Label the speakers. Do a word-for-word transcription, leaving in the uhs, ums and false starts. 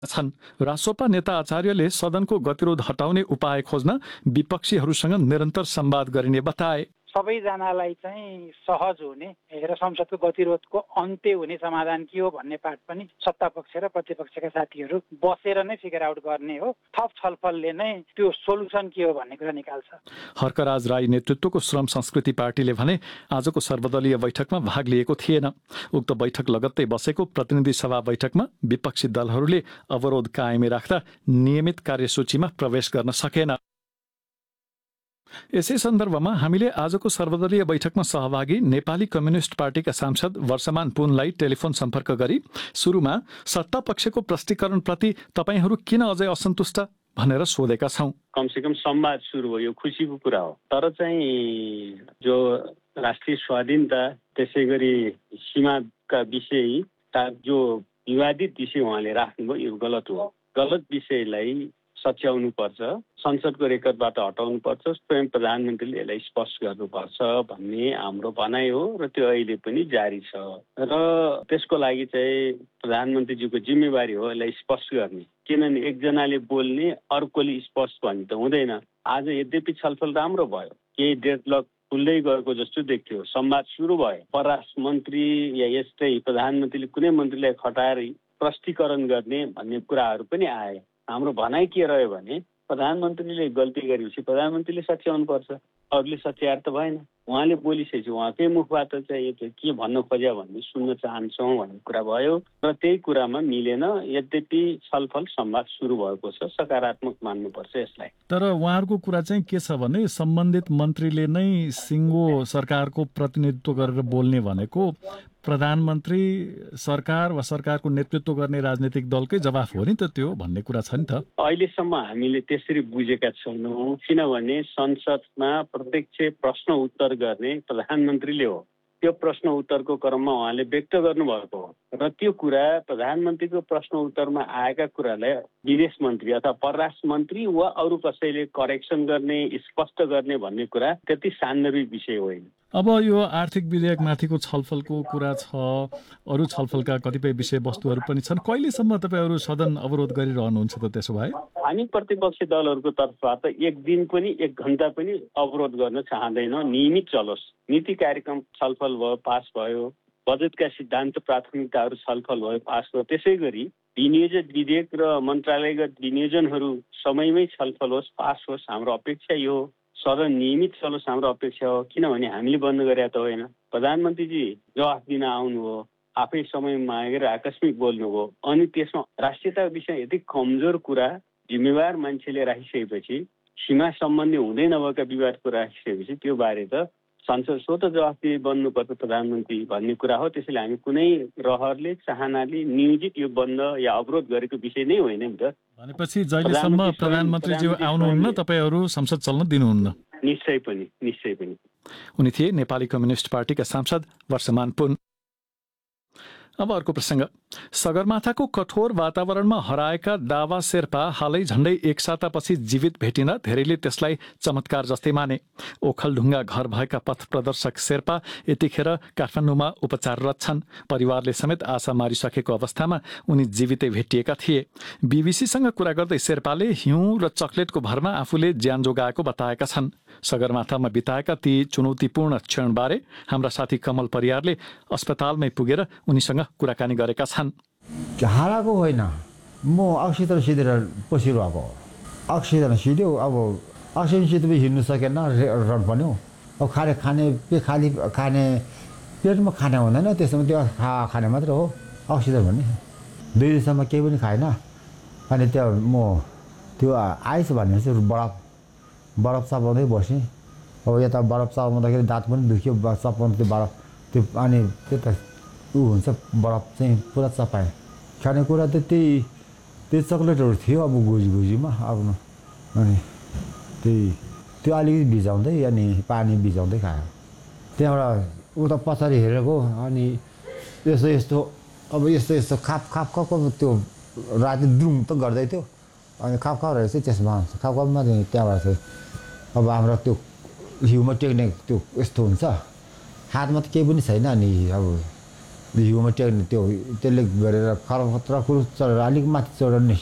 Speaker 1: छन्। रासोपा नेता आचार्यले सदनको गतिरोध हटाउने उपाय खोज्न विपक्षीहरूसँग निरन्तर संवाद गरिने बताए।
Speaker 2: सबैजनालाई चाहिँ सहज हुने र संसदको गतिरोधको अन्त्य हुने समाधान के हो भन्ने पाठ पनि सत्ता पक्ष र प्रतिपक्षका साथीहरू बसेर नै फिगर आउट गर्ने हो। थप छलफलले नै त्यो सोलुसन के हो भन्ने कुरा निकाल्छ।
Speaker 1: हर्कराज राई नेतृत्वको श्रम संस्कृति पार्टीले भने आजको सर्वदलीय बैठकमा भाग लिएको थिएन। उक्त बैठक लगत्तै बसेको प्रतिनिधि सभा बैठकमा विपक्षी दलहरूले अवरोध कायमै राख्दा नियमित कार्यसूचीमा प्रवेश गर्न सकेन। यसै सन्दर्भमा हामीले आजको सर्वदलीय बैठकमा सहभागी नेपाली कम्युनिस्ट पार्टीका सांसद वर्षमान पुनलाई टेलिफोन सम्पर्क गरी सुरुमा सत्ता पक्षको प्रष्टीकरणप्रति तपाईहरू किन अझै असन्तुष्ट भनेर सोधेका छौं।
Speaker 3: कमसेकम संवाद सुरु भयो, यो खुसीको कुरा हो। तर चाहिँ जो राष्ट्रिय स्वाधीनता त्यसै गरी सीमाका विषयका जो विवादित विषय उहाँले राख्नुभयो यो गलत हो। गलत विषयलाई सच्याउनु पर्छ, संसदको रेकर्डबाट हटाउनु पर्छ, स्वयं प्रधानमन्त्रीले यसलाई स्पष्ट गर्नुपर्छ भन्ने हाम्रो भनाइ हो र त्यो अहिले पनि जारी छ। र त्यसको लागि चाहिँ प्रधानमन्त्रीज्यूको जिम्मेवारी हो यसलाई स्पष्ट गर्ने। किनभने एकजनाले बोल्ने अर्कोले स्पष्ट भन्ने त हुँदैन। आज यद्यपि छलफल राम्रो भयो, केही डेडलक खुल्दै गएको जस्तो देखियो, संवाद सुरु भयो। परराष्ट्र मन्त्री या यस्तै प्रधानमन्त्रीले कुनै मन्त्रीलाई खटाएर प्रष्टीकरण गर्ने भन्ने कुराहरू पनि आए। हाम्रो भनाइ के रह्यो भने प्रधानमन्त्रीले गल्ती गरेपछि प्रधानमन्त्रीले सच्याउनु पर्छ, अरूले सच्याएर त भएन। उहाँले बोलिसकेपछि उहाँकै मुखबाट चाहिँ यो के भन्न खोज्या भन्ने सुन्न चाहन्छौँ भन्ने कुरा भयो र त्यही कुरामा मिलेन। यद्यपि छलफल संवाद सुरु भएको छ, सकारात्मक मान्नुपर्छ यसलाई।
Speaker 1: तर उहाँहरूको कुरा चाहिँ के छ भने सम्बन्धित मन्त्रीले नै सिङ्गो सरकारको प्रतिनिधित्व गरेर बोल्ने भनेको प्रधानमन्त्री सरकार वा सरकारको नेतृत्व गर्ने राजनीतिक दलकै जवाफ हो नि त त्यो भन्ने कुरा छ नि त।
Speaker 3: अहिलेसम्म हामीले त्यसरी बुझेका छैनौँ, किनभने संसदमा प्रत्यक्ष प्रश्न उत्तर गर्ने प्रधानमन्त्रीले हो। त्यो प्रश्न उत्तरको क्रममा उहाँले व्यक्त गर्नुभएको हो र त्यो कुरा प्रधानमन्त्रीको प्रश्न उत्तरमा आएका कुरालाई विदेश मन्त्री अथवा परराष्ट्र मन्त्री वा अरू कसैले करेक्सन गर्ने, स्पष्ट गर्ने भन्ने कुरा त्यति सान्दर्भिक विषय होइन।
Speaker 1: अब यो आर्थिक विधेयकमाथिको छलफलको कुरा छ, अरू छलफलका कतिपय विषयवस्तुहरू पनि छन्। कहिलेसम्म तपाईँहरू सदन अवरोध गरिरहनुहुन्छ त त्यसो भए?
Speaker 3: हामी प्रतिपक्षी दलहरूको तर्फबाट एक दिन पनि एक घण्टा पनि अवरोध गर्न चाहँदैनौँ। नियमित चलोस्। नीति कार्यक्रम छलफल भयो, पास भयो। बजेटका सिद्धान्त प्राथमिकताहरू छलफल भयो, पास भयो। त्यसै गरी विनियोजित विधेयक र मन्त्रालयगत विनियोजनहरू समयमै छलफल होस्, पास होस्। हाम्रो अपेक्षा यो हो। सदन नियमित चलोस् हाम्रो अपेक्षा हो। किनभने हामीले बन्द गरेका त होइन। प्रधानमन्त्रीजी जवाफ दिन आउनु हो, आफै समय मागेर आकस्मिक बोल्नु हो, अनि त्यसमा राष्ट्रियताको विषय यति कमजोर कुरा जिम्मेवार मान्छेले राखिसकेपछि, सीमा सम्बन्धी हुँदै नभएका विवादको राखिसकेपछि त्यो बारे त संसद स्वतः जवाफदेही बन्नुपर्छ प्रधानमन्त्री भन्ने कुरा हो। त्यसैले हामी कुनै रहरले चाहनाले नियोजित यो बन्द या अवरोध गरेको विषय नै होइन नि त।
Speaker 1: भनेपछि जहिलेसम्म प्रधानमन्त्रीज्यू आउनुहुन्न तपाईहरू संसद चल्न दिनुहुन्न?
Speaker 3: निश्चय पनि, निश्चय पनि।
Speaker 1: उनी थिए नेपाली कम्युनिस्ट पार्टीका सांसद वर्षमान पुन। अब अर्को प्रसङ्ग। सगरमाथाको कठोर वातावरणमा हराएका दावा शेर्पा हालै झण्डै एक सातापछि जीवित भेटिन धेरैले त्यसलाई चमत्कार जस्तै माने। ओखलढुङ्गा घर भएका पथ प्रदर्शक शेर्पा यतिखेर काठमाडौँमा उपचाररत छन्। परिवारले समेत आशा मारिसकेको अवस्थामा उनी जीवितै भेटिएका थिए। बीबीसीसँग कुरा गर्दै शेर्पाले हिउँ र चकलेटको भरमा आफूले ज्यान जोगाएको बताएका छन्। सगरमाथामा बिताएका ती चुनौतीपूर्ण क्षणबारे हाम्रा साथी कमल परियारले अस्पतालमै पुगेर उनीसँग कुराकानी गरेका छन्।
Speaker 4: हाराको होइन, म अक्सिजन सिधेर पसिरहेको। अक्सिजन सिध्यो, अब अक्सिजन सिधै हिँड्नु सकेन, रड बन्यो। अब खाने खाने पे खाली खाने पेटमा खाने हुँदैन, त्यसमा त्यो खा खाने मात्र हो अक्सिजन भन्ने। दुई दिनसम्म केही पनि खाएन। अनि त्यो म त्यो आइस भन्ने चाहिँ बरफ बरफ चपाउँदै बसेँ। अब यता बरफ चपाउँदाखेरि दाँत पनि दुख्यो, चपाउनु त्यो बरफ त्यो अनि त्यो त ऊ हुन्छ बरफ चाहिँ पुरा चपाएँ। खानेकुरा त त्यही त्यही चक्लेटहरू थियो अब गोजी गोजीमा आफ्नो। अनि त्यही त्यो अलिकति भिजाउँदै अनि पानी भिजाउँदै खायो। त्यहाँबाट उता पछाडि हेरेको, अनि यस्तो यस्तो अब यस्तो यस्तो खाप खाप खाप त्यो राति द्रुम त गर्दै थियो। अनि खाप खाप रहेछ त्यसमा खाप खापमा त्यहाँबाट चाहिँ अब हाम्रो त्यो हिउमा टेक्ने त्यो यस्तो हुन्छ, हातमा त केही पनि छैन। अनि अब हिउँमा टेक्ने त्यो त्यसले गरेर खरपत्र कुरो चढेर अलिक माथि चढाउने